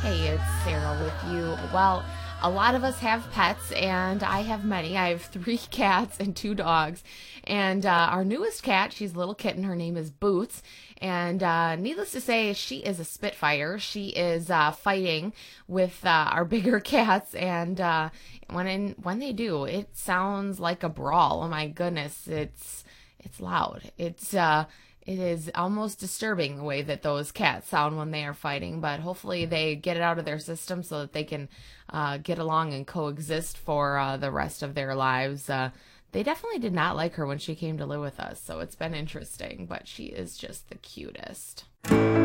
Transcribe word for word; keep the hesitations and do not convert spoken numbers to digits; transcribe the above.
Hey, it's Sarah with you. Well, a lot of us have pets, and I have many. I have three cats and two dogs. And uh, our newest cat, she's a little kitten. Her name is Boots. And uh, needless to say, she is a Spitfire. She is uh, fighting with uh, our bigger cats, and uh, when in, when they do, it sounds like a brawl. Oh my goodness, it's it's loud. It's uh, it is almost disturbing the way that those cats sound when they are fighting, but hopefully they get it out of their system so that they can uh, get along and coexist for uh, the rest of their lives. Uh, they definitely did not like her when she came to live with us, so it's been interesting, but she is just the cutest.